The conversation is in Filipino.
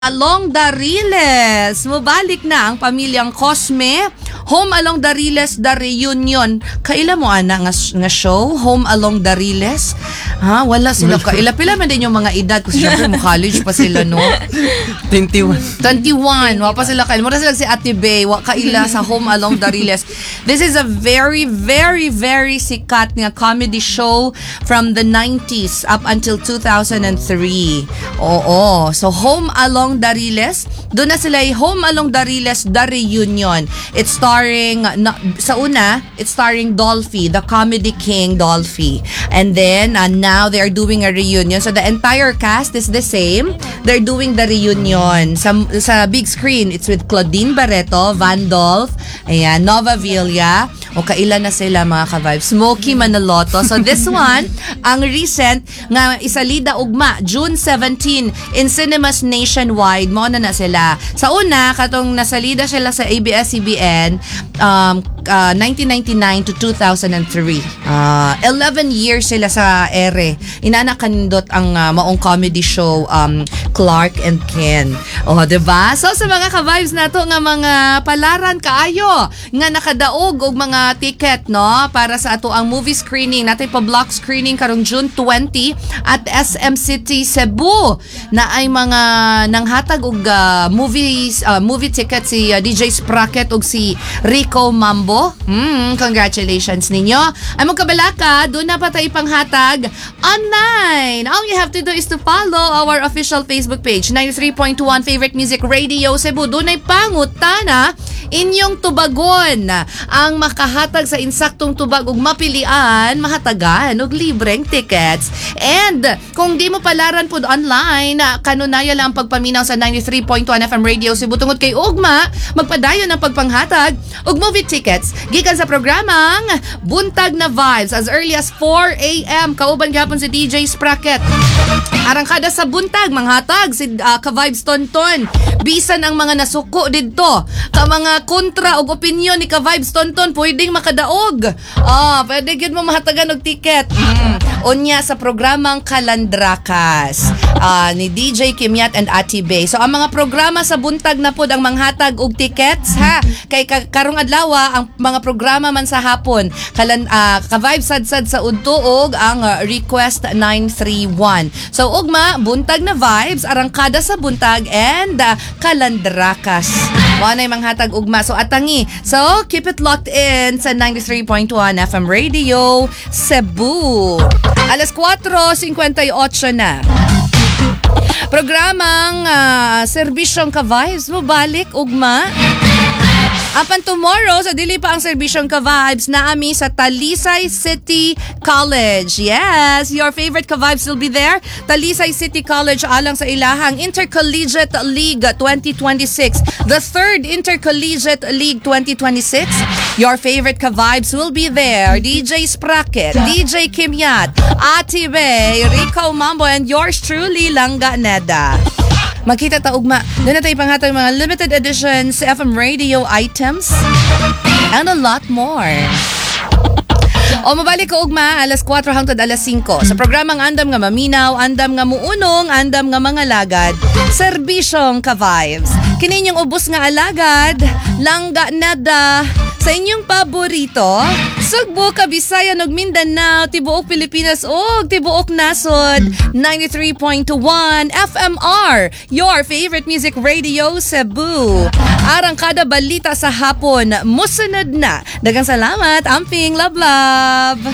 Along Dariles, mubalik na ang pamilyang Cosme. Home Along Dariles, The Reunion. Kaila mo ana nga show? Home Along Dariles? Ha? Wala sila kaila. Pila man din yung mga edad. Kasi syempre mo college pa sila, no? 21. 21. Wa pa sila kaila. Mura sila si Ate Bay. Wa kaila sa Home Along Dariles. This is a very, very, very sikat nga comedy show from the 90s up until 2003. Oo. So, Home Along Dariles. Doon na sila Home Along Dariles, The Reunion. It's starring, sa una, it's starring Dolphy, the comedy king Dolphy. And then, now they are doing a reunion. So, the entire cast is the same. They're doing the reunion. Sa big screen, it's with Claudine Barreto, Van Dolph, ayan, Nova Villa. O kailan na sila mga ka-vibes? Smokey Manaloto. So, this one, ang recent, nga isalida ugma, June 17, in cinemas nationwide. Mo na sila. Sa una, katong nasalida sila sa ABS-CBN, 1999 to 2003. 11 years sila sa ere. Inana kanindot ang maong comedy show, Clark and Ken. O, diba? So, sa mga ka-vibes na to, nga mga palaran kaayo, nga nakadaog og mga ticket, no? Para sa ato ang movie screening. Natin pa block screening karong June 20 at SM City, Cebu. Na ay mga nanghatag og movie ticket si DJ Sprocket og si Rico Mambo. Congratulations ninyo. Ay mo kabalaka, doon na pa tayo panghatag online. All you have to do is to follow our official Facebook page, 93.1 Favorite Music Radio Cebu. Doon ay pangutana inyong tubagon ang makahatag sa insaktong tubag ug mapilian, mahatagan og libreng tickets. And kung di mo palaran pod online, kanunaya lang ang pagpaminaw sa 93.1 FM Radio Cebu tungod kay ugma magpadayon ang pagpanghatag og movie tickets gikan sa programang Buntag na Vibes as early as 4 a.m. kauban gyapon si DJ Sprocket. Arangkada sa buntag manghatag si ka-Vibes Tonton. Bisan ang mga nasuko didto, ka mga kontra og opinyon ni ka-Vibes Tonton pwedeng makadaog. Pwede gyud mo mahatagan og ticket. Unya sa programang Kalandrakas ni DJ Kimyat and Ati Bay. So ang mga programa sa buntag na pod ang manghatag og tickets ha. Kay karong adlaw ang mga programa man sa hapon. Ka-Vibes sad-sad sa udtuog ang Request 931. So ugma buntag na vibes, arangkada sa buntag and Kalandrakas. Mo na manghatag ugma. So atangi. So keep it locked in sa 93.1 FM Radio Cebu. Alas 4:58 na. Programang serbisyong ka-vibes mo balik ugma. Apan tomorrow, sa dili pa ang serbisyong ka-vibes na ami sa Talisay City College. Yes, your favorite ka-vibes will be there. Talisay City College alang sa ilahang Intercollegiate League 2026. The third Intercollegiate League 2026. Your favorite ka-vibes will be there. DJ Sprocket, DJ Kimyat, Ati Bay, Rico Mambo, and yours truly, Langga Neda. Magkita ta ugma. Doon na tayo panghatag mga limited editions FM radio items and a lot more. O mabalik ko ugma alas 4 hangtod alas 5 sa programang Andam nga Maminaw, Andam nga Muunong, Andam nga Mga Lagad, serbisyong ka-vibes. Kini inyong ubos nga alagad, Langga Neda, sa inyong paborito, Sugbo, Kabisayan ug Mindanao, tibuok Pilipinas ug tibuok nasod. 93.1 FMR, your favorite music radio Cebu. Arangkada balita sa hapon, musunod na. Daghang salamat, amping love.